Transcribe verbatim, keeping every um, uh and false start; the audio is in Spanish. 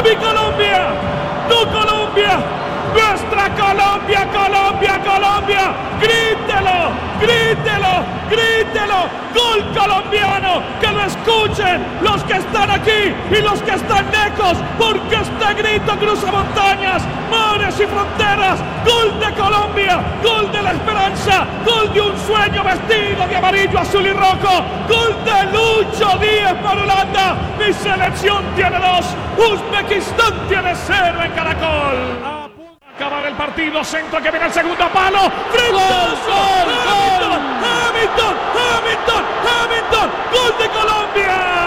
mi Colombia, tu Colombia, nuestra Colombia, Colombia, Colombia. Grítelo, grítelo, grítelo. Gol colombiano, que lo escuchen los que están aquí y los que están lejos, porque este grito cruza montañas, mares y fronteras. Gol de Colombia, gol de la esperanza, gol de un sueño vestido de amarillo, azul y rojo. Gol de Lucho Díaz para Holanda. Mi selección tiene dos, Uzbekistán tiene cero en Caracol. A acabar el partido, centro que viene el segundo palo. ¡Gol, gol, gol!